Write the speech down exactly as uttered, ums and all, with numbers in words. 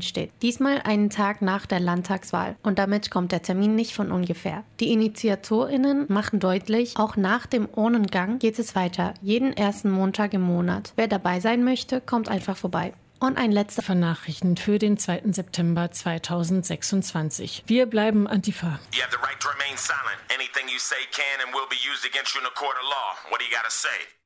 Parlament steht. Diesmal einen Tag nach der Landtagswahl. Und damit kommt der Termin nicht von ungefähr. Die InitiatorInnen machen deutlich, auch nach dem Urnengang geht es weiter. Jeden ersten Montag im Monat. Wer dabei sein möchte, kommt einfach vorbei. Und ein letzter von Nachrichten für den zweiten September zweitausendsechsundzwanzig. Wir bleiben Antifa. You have the right to remain silent. Anything you say can and will be used against you in a court of law. What do you gotta say?